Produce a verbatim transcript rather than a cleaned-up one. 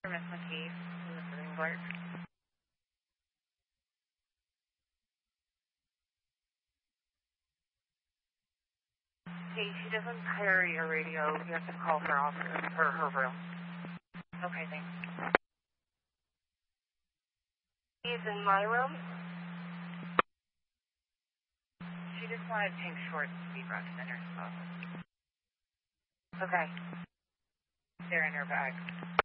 Miss McKee, this is Englert. Hey, she doesn't carry a radio. You have to call her office or her room. Okay, thanks. He's in my room. She just wanted pink shorts to be brushed in her office. Okay. They're in her bag.